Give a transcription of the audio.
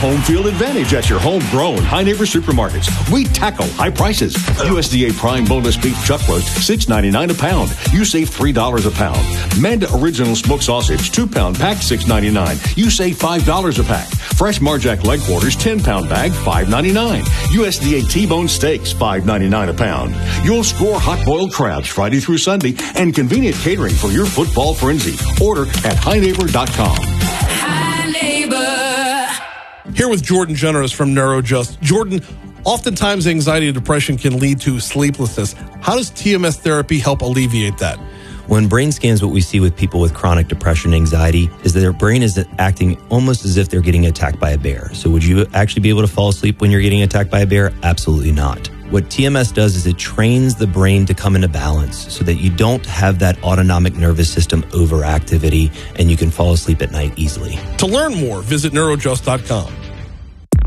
home field advantage at your homegrown High Neighbor supermarkets. We tackle high prices. USDA Prime Boneless Beef Chuck Roast, $6.99 a pound. You save $3 a pound. Manda Original Smoked Sausage, 2-pound pack, $6.99. You save $5 a pack. Fresh Marjack Leg Quarters, 10-pound bag, $5.99. USDA T-Bone Steaks, $5.99 a pound. You'll score hot-boiled crabs Friday through Sunday and convenient catering for your football frenzy. Order at HighNeighbor.com. High Neighbor. Here with Jordan Generous from NeuroJust. Jordan, oftentimes anxiety and depression can lead to sleeplessness. How does TMS therapy help alleviate that? When brain scans, what we see with people with chronic depression and anxiety is that their brain is acting almost as if they're getting attacked by a bear. So would you actually be able to fall asleep when you're getting attacked by a bear? Absolutely not. What TMS does is it trains the brain to come into balance so that you don't have that autonomic nervous system overactivity and you can fall asleep at night easily. To learn more, visit neurojust.com.